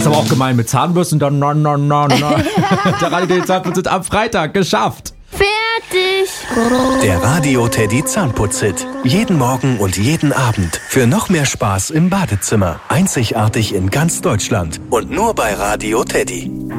aber auch gemein mit Zahnbürsten. Dann, Der Radio Teddy Zahnputz am Freitag geschafft. Fertig. Der Radio Teddy Zahnputz-Hit. Jeden Morgen und jeden Abend. Für noch mehr Spaß im Badezimmer. Einzigartig in ganz Deutschland. Und nur bei Radio Teddy.